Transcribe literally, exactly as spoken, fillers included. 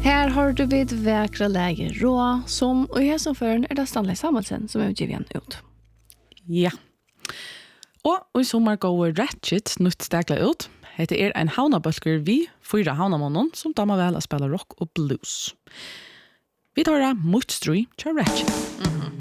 Her har du vid väkra läge rå som och här som förrän är det Stanley Samuelsen som är utgiven ut. Ja. Og i sommar går Ratchet nytt stegla ut. Hette er en haunabølger vi, fyra haunamånen, som damer vel å spela rock og blues. Vi tar da Mutstrui til Ratchet. Mhm.